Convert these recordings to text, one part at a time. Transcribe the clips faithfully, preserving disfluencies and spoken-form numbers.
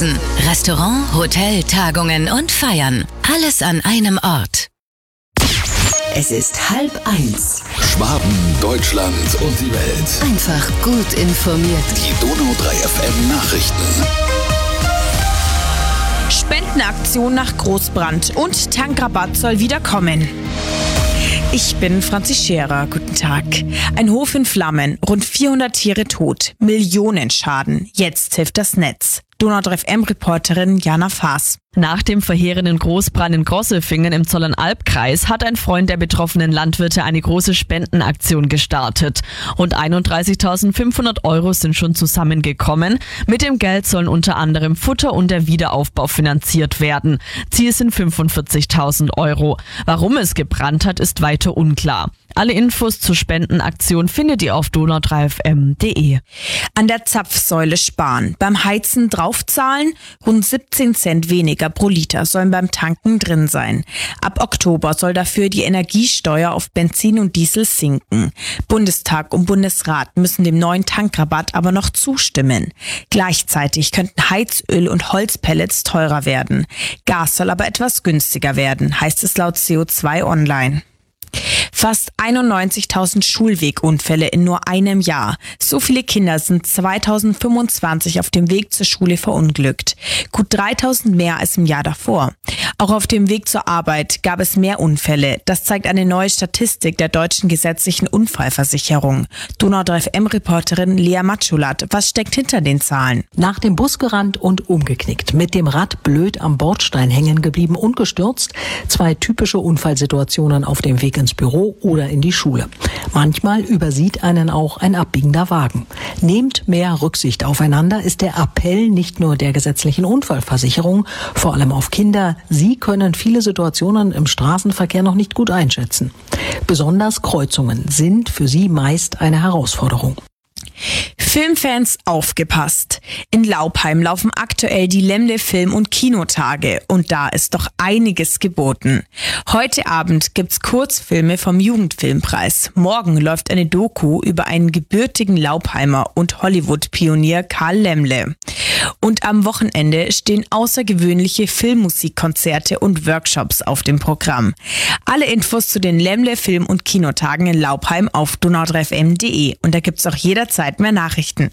Nachrichten. Restaurant, Hotel, Tagungen und Feiern. Alles an einem Ort. Es ist halb eins. Schwaben, Deutschland und die Welt. Einfach gut informiert. Die Donau drei F M Nachrichten. Spendenaktion nach Großbrand und Tankrabatt soll wieder kommen. Ich bin Franzi Scherer. Guten Tag. Ein Hof in Flammen, rund vierhundert Tiere tot, Millionen Schaden. Jetzt hilft das Netz. Donau drei F M-Reporterin Jana Faas. Nach dem verheerenden Großbrand in Grosselfingen im Zollernalbkreis hat ein Freund der betroffenen Landwirte eine große Spendenaktion gestartet. Rund einunddreißigtausendfünfhundert Euro sind schon zusammengekommen. Mit dem Geld sollen unter anderem Futter und der Wiederaufbau finanziert werden. Ziel sind fünfundvierzigtausend Euro. Warum es gebrannt hat, ist weiter unklar. Alle Infos zur Spendenaktion findet ihr auf donau drei f m punkt de. An der Zapfsäule sparen. Beim Heizen draufzahlen, rund siebzehn Cent weniger pro Liter sollen beim Tanken drin sein. Ab Oktober soll dafür die Energiesteuer auf Benzin und Diesel sinken. Bundestag und Bundesrat müssen dem neuen Tankrabatt aber noch zustimmen. Gleichzeitig könnten Heizöl und Holzpellets teurer werden. Gas soll aber etwas günstiger werden, heißt es laut C O zwei Online. Fast einundneunzigtausend Schulwegunfälle in nur einem Jahr. So viele Kinder sind zweitausendfünfundzwanzig auf dem Weg zur Schule verunglückt. Gut dreitausend mehr als im Jahr davor. Auch auf dem Weg zur Arbeit gab es mehr Unfälle. Das zeigt eine neue Statistik der deutschen gesetzlichen Unfallversicherung. Donau drei F M-Reporterin Lea Matschulat. Was steckt hinter den Zahlen? Nach dem Bus gerannt und umgeknickt. Mit dem Rad blöd am Bordstein hängen geblieben und gestürzt. Zwei typische Unfallsituationen auf dem Weg ins Büro oder in die Schule. Manchmal übersieht einen auch ein abbiegender Wagen. Nehmt mehr Rücksicht aufeinander ist der Appell nicht nur der gesetzlichen Unfallversicherung, vor allem auf Kinder. Sie können viele Situationen im Straßenverkehr noch nicht gut einschätzen. Besonders Kreuzungen sind für sie meist eine Herausforderung. Filmfans aufgepasst. In Laupheim laufen aktuell die Lemle Film- und Kinotage und da ist doch einiges geboten. Heute Abend gibt's Kurzfilme vom Jugendfilmpreis. Morgen läuft eine Doku über einen gebürtigen Laupheimer und Hollywood-Pionier Karl Lemle. Und am Wochenende stehen außergewöhnliche Filmmusikkonzerte und Workshops auf dem Programm. Alle Infos zu den Lemle Film- und Kinotagen in Laupheim auf donau drei f m punkt de und da gibt's auch jederzeit mehr Nachrichten.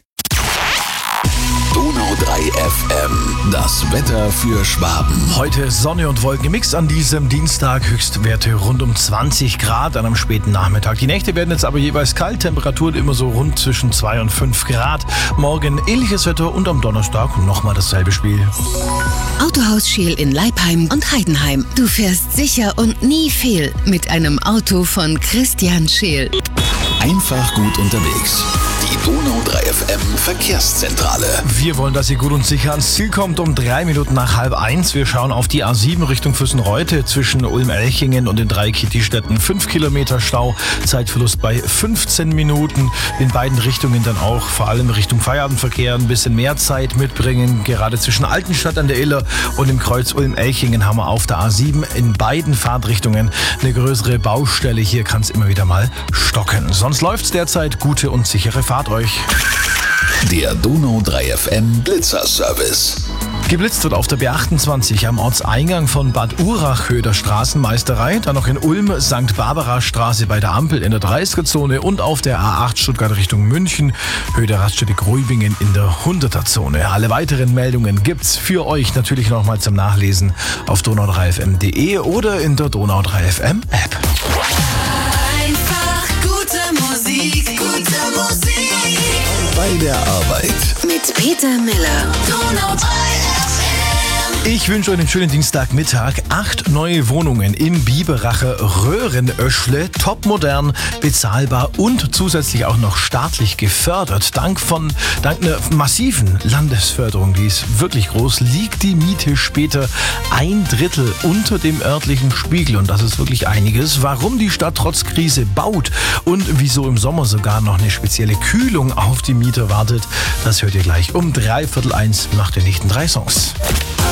Donau drei F M, das Wetter für Schwaben. Heute Sonne und Wolken gemixt an diesem Dienstag. Höchstwerte rund um zwanzig Grad an einem späten Nachmittag. Die Nächte werden jetzt aber jeweils kalt. Temperaturen immer so rund zwischen zwei und fünf Grad. Morgen ähnliches Wetter und am Donnerstag nochmal dasselbe Spiel. Autohaus Scheel in Leipheim und Heidenheim. Du fährst sicher und nie fehl mit einem Auto von Christian Scheel. Einfach gut unterwegs. Die Donau drei F M Verkehrszentrale. Wir wollen, dass ihr gut und sicher ans Ziel kommt. Um drei Minuten nach halb eins. Wir schauen auf die A sieben Richtung Füssenreute zwischen Ulm-Elchingen und den drei Kitti-Städten. Fünf Kilometer Stau, Zeitverlust bei fünfzehn Minuten. In beiden Richtungen dann auch, vor allem Richtung Feierabendverkehr, ein bisschen mehr Zeit mitbringen. Gerade zwischen Altenstadt an der Iller und dem Kreuz Ulm-Elchingen haben wir auf der A sieben in beiden Fahrtrichtungen eine größere Baustelle. Hier kann es immer wieder mal stocken. Sonst läuft's derzeit. Gute und sichere Fahrt euch. Der Donau drei F M Blitzerservice. Geblitzt wird auf der B achtundzwanzig am Ortseingang von Bad Urach, Höhe der Straßenmeisterei. Dann noch in Ulm, Sankt Barbara Straße bei der Ampel in der dreißiger-Zone und auf der A acht Stuttgart Richtung München, Höhe der Raststätte Gruibingen in der hunderter-Zone. Alle weiteren Meldungen gibt's für euch natürlich nochmal zum Nachlesen auf donau drei f m punkt de oder in der Donau drei F M App. Einfach gute Musik, gute Musik. Bei der Arbeit. Mit Peter Miller. Donau drei F M. Ich wünsche euch einen schönen Dienstagmittag. Acht neue Wohnungen in Biberache, Röhrenöschle, topmodern, bezahlbar und zusätzlich auch noch staatlich gefördert. Dank von, dank einer massiven Landesförderung, die ist wirklich groß, liegt die Miete später ein Drittel unter dem örtlichen Spiegel. Und das ist wirklich einiges. Warum die Stadt trotz Krise baut und wieso im Sommer sogar noch eine spezielle Kühlung auf die Mieter wartet, das hört ihr gleich um dreiviertel eins nach den nächsten drei Songs.